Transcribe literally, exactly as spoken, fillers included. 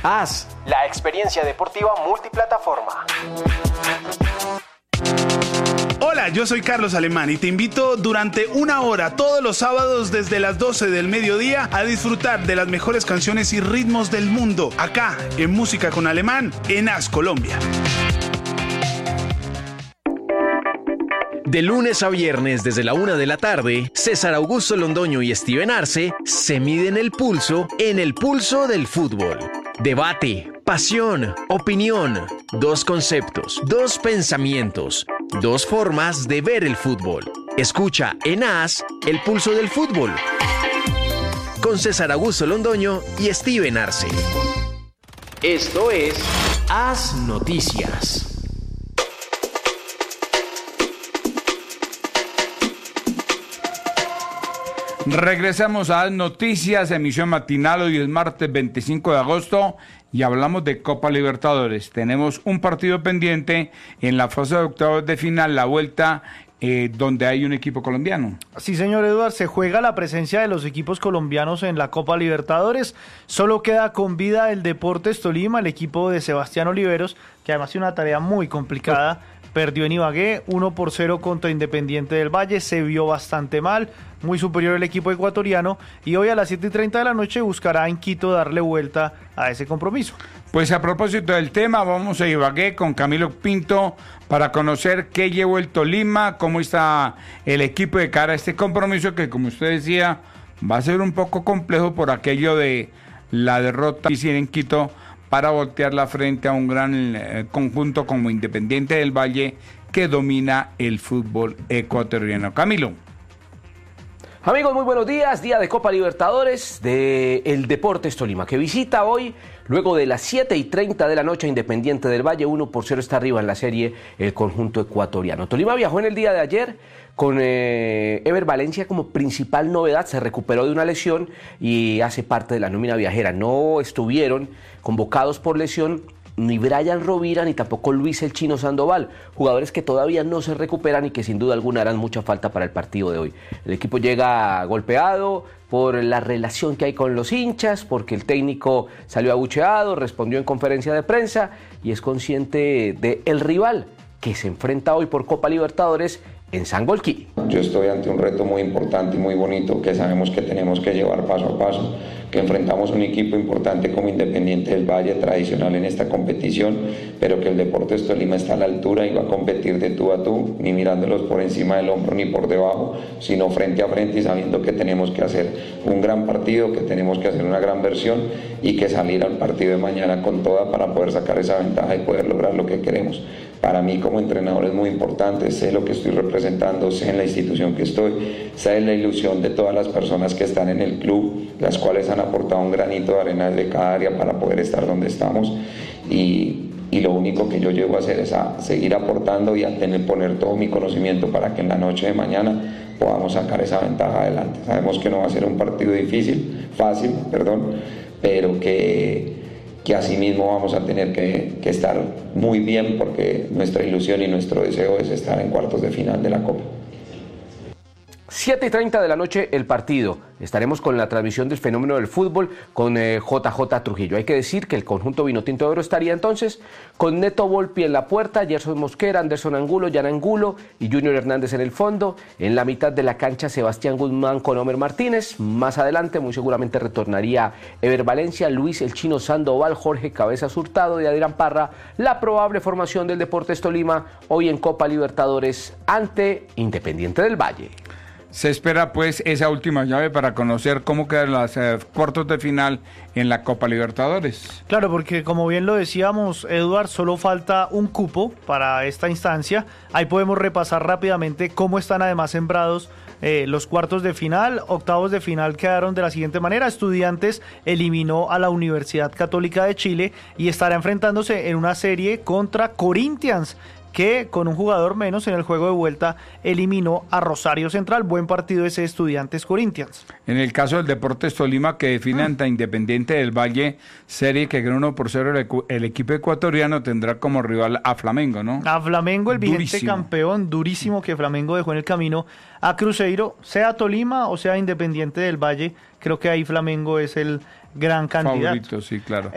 Haz la experiencia deportiva multiplataforma. Hola, yo soy Carlos Alemán y te invito durante una hora todos los sábados desde las doce del mediodía a disfrutar de las mejores canciones y ritmos del mundo, acá en Música con Alemán, en Haz Colombia. De lunes a viernes desde la una de la tarde, César Augusto Londoño y Steven Arce se miden el pulso en el pulso del fútbol. Debate, pasión, opinión, dos conceptos, dos pensamientos, dos formas de ver el fútbol. Escucha en Haz el pulso del fútbol con César Augusto Londoño y Steven Arce. Esto es Haz Noticias. Regresamos a Noticias, emisión matinal. Hoy es martes veinticinco de agosto y hablamos de Copa Libertadores. Tenemos un partido pendiente en la fase de octavos de final, la vuelta, eh, donde hay un equipo colombiano. Sí, señor Eduardo, se juega la presencia de los equipos colombianos en la Copa Libertadores. Solo queda con vida el Deportes Tolima, el equipo de Sebastián Oliveros, que además tiene una tarea muy complicada. Perdió en Ibagué uno por cero contra Independiente del Valle, se vio bastante mal, muy superior el equipo ecuatoriano, y hoy a las siete y treinta de la noche buscará en Quito darle vuelta a ese compromiso. Pues a propósito del tema, vamos a Ibagué con Camilo Pinto para conocer qué llevó el Tolima, cómo está el equipo de cara a este compromiso que, como usted decía, va a ser un poco complejo por aquello de la derrota que hicieron en Quito, para voltearla frente a un gran eh, conjunto como Independiente del Valle que domina el fútbol ecuatoriano. Camilo. Amigos, muy buenos días. Día de Copa Libertadores de el Deportes Tolima, que visita hoy, luego de las siete y treinta de la noche, a Independiente del Valle. uno por cero está arriba en la serie el conjunto ecuatoriano. Tolima viajó en el día de ayer con eh, Ever Valencia como principal novedad. Se recuperó de una lesión y hace parte de la nómina viajera. No estuvieron convocados por lesión ni Brian Rovira ni tampoco Luis el Chino Sandoval, jugadores que todavía no se recuperan y que sin duda alguna harán mucha falta para el partido de hoy. El equipo llega golpeado por la relación que hay con los hinchas, porque el técnico salió abucheado, respondió en conferencia de prensa y es consciente del rival que se enfrenta hoy por Copa Libertadores en Sangolquí. Yo estoy ante un reto muy importante y muy bonito que sabemos que tenemos que llevar paso a paso, que enfrentamos un equipo importante como Independiente del Valle, tradicional en esta competición, pero que el Deportes Tolima está a la altura y va a competir de tú a tú, ni mirándolos por encima del hombro ni por debajo, sino frente a frente y sabiendo que tenemos que hacer un gran partido, que tenemos que hacer una gran versión y que salir al partido de mañana con toda para poder sacar esa ventaja y poder lograr lo que queremos. Para mí como entrenador es muy importante, sé lo que estoy representando, sé en la institución que estoy, sé en la ilusión de todas las personas que están en el club, las cuales han aportado un granito de arena de cada área para poder estar donde estamos y, y lo único que yo llego a hacer es a seguir aportando y a tener, poner todo mi conocimiento para que en la noche de mañana podamos sacar esa ventaja adelante. Sabemos que no va a ser un partido difícil, fácil, perdón, pero que... que así mismo vamos a tener que, que estar muy bien porque nuestra ilusión y nuestro deseo es estar en cuartos de final de la Copa. siete y treinta de la noche el partido. Estaremos con la transmisión del fenómeno del fútbol con eh, J J Trujillo. Hay que decir que el conjunto Vinotinto de Oro estaría entonces con Neto Volpi en la puerta, Gerson Mosquera, Anderson Angulo, Jan Angulo y Junior Hernández en el fondo. En la mitad de la cancha Sebastián Guzmán con Homer Martínez. Más adelante muy seguramente retornaría Ever Valencia, Luis el Chino Sandoval, Jorge Cabezas Hurtado y Adrián Parra. La probable formación del Deportes Tolima hoy en Copa Libertadores ante Independiente del Valle. Se espera pues esa última llave para conocer cómo quedan los eh, cuartos de final en la Copa Libertadores. Claro, porque como bien lo decíamos, Eduard, solo falta un cupo para esta instancia. Ahí podemos repasar rápidamente cómo están además sembrados eh, los cuartos de final. Octavos de final quedaron de la siguiente manera. Estudiantes eliminó a la Universidad Católica de Chile y estará enfrentándose en una serie contra Corinthians, que con un jugador menos en el juego de vuelta eliminó a Rosario Central. Buen partido ese Estudiantes Corinthians. En el caso del Deportes Tolima, que define ante Independiente del Valle, serie que ganó uno por cero, el, el equipo ecuatoriano tendrá como rival a Flamengo, ¿no? A Flamengo, el vigente Durísimo. campeón, durísimo, que Flamengo dejó en el camino a Cruzeiro, sea Tolima o sea Independiente del Valle. Creo que ahí Flamengo es el gran candidato. Favorito, sí, claro.